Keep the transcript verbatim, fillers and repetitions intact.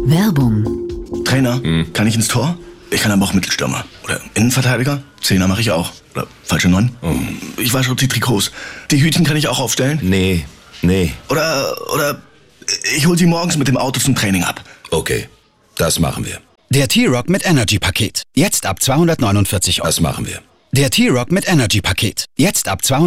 Werbung. Trainer, hm. kann ich ins Tor? Ich kann aber auch Mittelstürmer. Oder Innenverteidiger? Zehner mache ich auch. Oder falsche Neun? Oh. Ich wasche die Trikots. Die Hütchen kann ich auch aufstellen? Nee, nee. Oder, oder ich hol sie morgens mit dem Auto zum Training ab. Okay, das machen wir. Der T-Rock mit Energy-Paket. Jetzt ab zweihundertneunundvierzig Euro. Das machen wir. Der T-Rock mit Energy-Paket. Jetzt ab zweihundertneunundvierzig